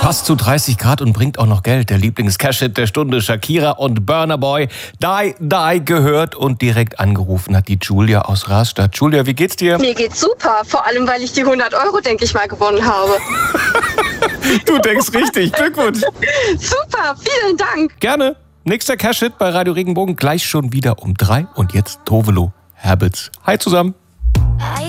Passt zu 30 Grad und bringt auch noch Geld. Der Lieblings-Cash-Hit der Stunde, Shakira und Burna Boy. Die, die gehört und direkt angerufen hat die Julia aus Rastatt. Julia, wie geht's dir? Mir geht's super, vor allem, weil ich die 100 €, denke ich mal, gewonnen habe. Du denkst richtig, Glückwunsch. Super, vielen Dank. Gerne. Nächster Cash-Hit bei Radio Regenbogen, gleich schon wieder um 3. Und jetzt Tovelo Habits. Hi zusammen.